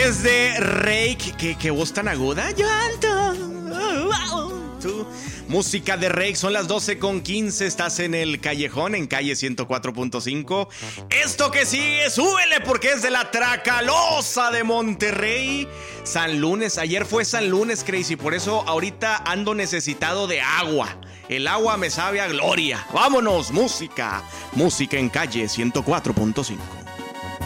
es de Rake. ¿Qué voz tan aguda? Yo alto. Tú. Música de Rake, son las 12:15. Estás en el Callejón, en calle 104.5. Esto que sigue, súbele porque es de la Tracalosa de Monterrey. San Lunes, ayer fue San Lunes, Crazy. Por eso ahorita ando necesitado de agua. El agua me sabe a gloria. Vámonos, música. Música en calle 104.5.